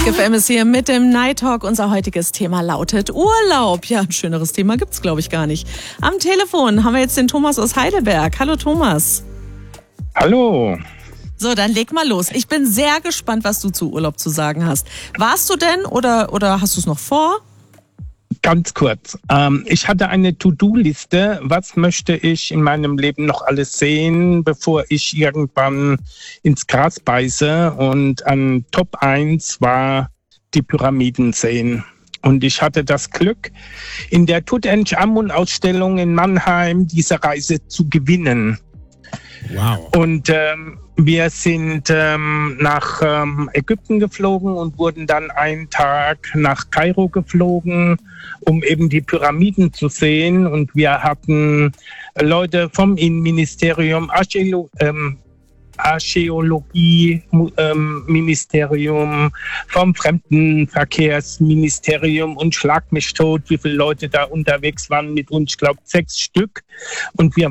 FM ist hier mit dem Night Talk. Unser heutiges Thema lautet Urlaub. Ja, ein schöneres Thema gibt's, glaube ich, gar nicht. Am Telefon haben wir jetzt den Thomas aus Heidelberg. Hallo Thomas. Hallo. So, dann leg mal los. Ich bin sehr gespannt, was du zu Urlaub zu sagen hast. Warst du denn oder hast du es noch vor? Ganz kurz. Ich hatte eine To-Do-Liste. Was möchte ich in meinem Leben noch alles sehen, bevor ich irgendwann ins Gras beiße? Und an Top 1 war die Pyramiden sehen. Und ich hatte das Glück, in der Tutanchamun-Ausstellung in Mannheim diese Reise zu gewinnen. Wow. Und wir sind nach Ägypten geflogen und wurden dann einen Tag nach Kairo geflogen, um eben die Pyramiden zu sehen. Und wir hatten Leute vom Innenministerium, Archäologie-Ministerium, vom Fremdenverkehrsministerium und schlag mich tot, wie viele Leute da unterwegs waren mit uns, ich glaube 6 Stück. Und wir